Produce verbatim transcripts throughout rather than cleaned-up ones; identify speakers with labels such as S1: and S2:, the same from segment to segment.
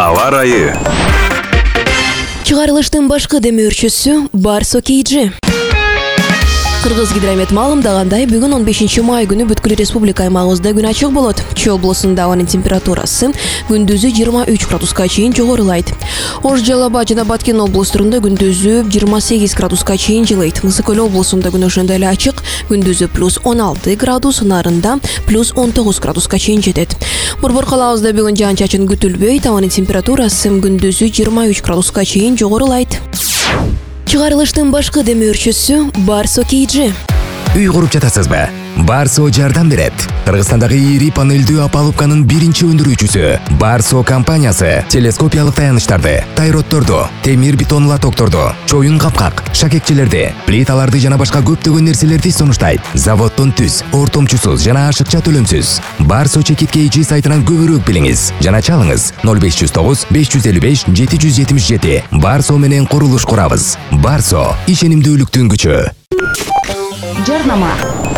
S1: Ава ырайы.
S2: Чыгарылыштын башкы демөөрчүсү Барсо Кейджи. Кыргыз гидромет маалымдагандай, бүгүн он бешинчи май күнү бүткүл республика аймагыбызда күн ачык болот. Чүй облусунда ауанын температурасы күндүзү жыйырма үч градуска чейин жогорулайт. Ош, Жалал Абад жана Баткен облустарында күндүзү жыйырма сегиз градуска чейин жылыйт. Мысык Көл облусунда күн ошондой эле ачык, күндүзү плюс он алты градус, нарында плюс он тогуз градуска чейин жетет. Борбор калабызда бүгүн жаан-чачын күтүлбөйт, ауанын температурасы күндүзү жыйырма үч градуска чейин жогорулайт. Чыгарылыштын башкы демөөрчүсү Барсо Кейджи.
S3: Үй куруп жатасызбы? Барсо жардам берет. Кыргызстандагы ири панелдүү опалубканын биринчи өндүрүүчүсү Барсо компаниясы телескопиялык таяныштарды, тайротторду, темир бетон лотокторду, чоюн капкак, шакекчелерди, плиталарды жана башка көптөгөн нерселерди сунуштайт. Заводдон түз, ортомчусуз жана ашыкча төлөмсүз. Барсо чекит Кейджи сайтынан көбүрөөк билиңиз жана чалыңыз ноль беш жүз тогуз беш жүз элүү беш жети жүз жетимиш жети. Барсо менен курулуш курабыз. Барсо ишенимдүүлүктүн күчү.
S4: Жарнама.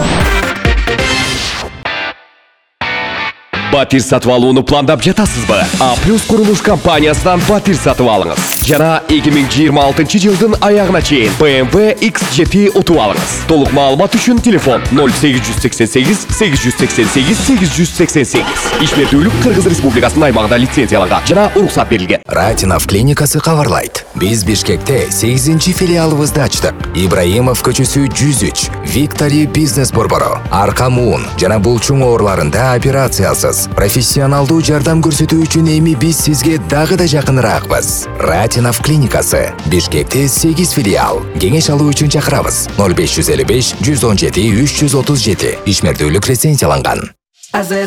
S5: Батир сатып алууну пландап жатасызбы? А плюс курулуш компаниясынан батир сатып алыңыз. Жана эки миң жыйырма алтынчы жылдын аягына чейин бэ эм вэ икс жети утуп алыңыз. Толук маалымат үчүн телефон ноль сегиз жүз сексен сегиз сегиз жүз сексен сегиз сегиз жүз сексен сегиз. Ишмердүүлүк Кыргыз Республикасынын аймагында лицензияланган жана уруксат берилген.
S3: Ратинов клиникасы кабарлайт. Биз Бишкекте сегизинчи филиалыбызды ачтык. Ибраимов көчөсү жүз үч, Виктори бизнес борбору, арка муун жана булчуң ооруларында операциялсыз профессионалдуу жардам көрсөтүү үчүн эми биз сизге дагы да жакыныраакпыз. Ратинов клиникасы, Бишкекте сегиз филиал. Кеңеш алуу үчүн чакырабыз. ноль беш жүз элүү беш жүз он жети үч жүз отуз жети. Ишмердүүлүк лицензияланган.